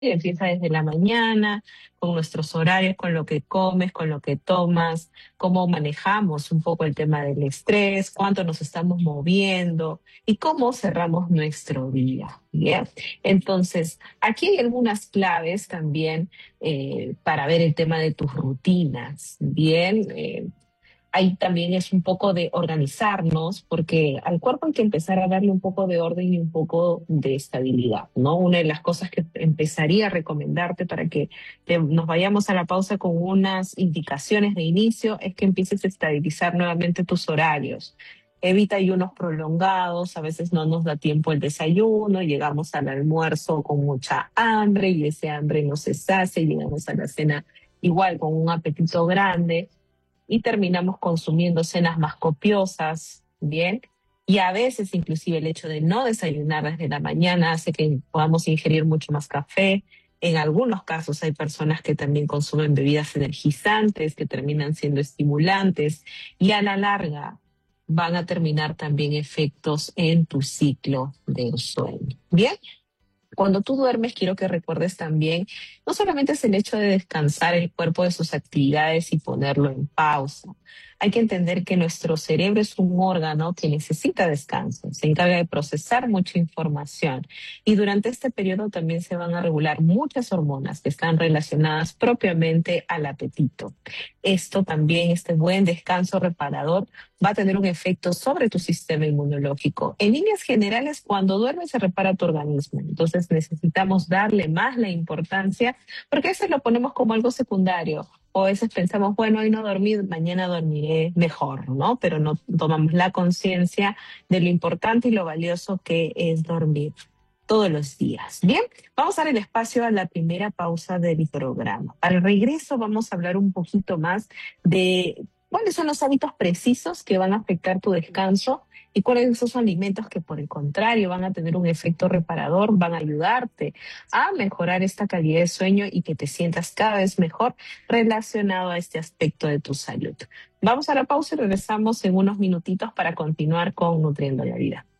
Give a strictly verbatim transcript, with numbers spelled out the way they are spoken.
empieza desde la mañana, con nuestros horarios, con lo que comes, con lo que tomas, cómo manejamos un poco el tema del estrés, cuánto nos estamos moviendo y cómo cerramos nuestro día. Bien, entonces aquí hay algunas claves también eh, para ver el tema de tus rutinas. Bien, eh, ahí también es un poco de organizarnos, porque al cuerpo hay que empezar a darle un poco de orden y un poco de estabilidad, ¿no? Una de las cosas que empezaría a recomendarte para que te- nos vayamos a la pausa con unas indicaciones de inicio es que empieces a estabilizar nuevamente tus horarios. Evita ayunos prolongados, a veces no nos da tiempo el desayuno, llegamos al almuerzo con mucha hambre y ese hambre no se sacia, y llegamos a la cena igual con un apetito grande y terminamos consumiendo cenas más copiosas, ¿bien? Y a veces inclusive el hecho de no desayunar desde la mañana hace que podamos ingerir mucho más café. En algunos casos hay personas que también consumen bebidas energizantes que terminan siendo estimulantes y a la larga van a terminar también efectos en tu ciclo del sueño. Bien, cuando tú duermes, quiero que recuerdes también, no solamente es el hecho de descansar el cuerpo de sus actividades y ponerlo en pausa. Hay que entender que nuestro cerebro es un órgano que necesita descanso, se encarga de procesar mucha información y durante este periodo también se van a regular muchas hormonas que están relacionadas propiamente al apetito. Esto también, este buen descanso reparador, va a tener un efecto sobre tu sistema inmunológico. En líneas generales, cuando duermes se repara tu organismo. Entonces necesitamos darle más la importancia, porque a veces lo ponemos como algo secundario. O a veces pensamos, bueno, hoy no dormí, mañana dormiré mejor, ¿no? Pero no tomamos la conciencia de lo importante y lo valioso que es dormir todos los días. Bien, vamos a dar el espacio a la primera pausa del programa. Al regreso vamos a hablar un poquito más de cuáles son los hábitos precisos que van a afectar tu descanso y cuáles son esos alimentos que por el contrario van a tener un efecto reparador, van a ayudarte a mejorar esta calidad de sueño y que te sientas cada vez mejor relacionado a este aspecto de tu salud. Vamos a la pausa y regresamos en unos minutitos para continuar con Nutriendo la Vida.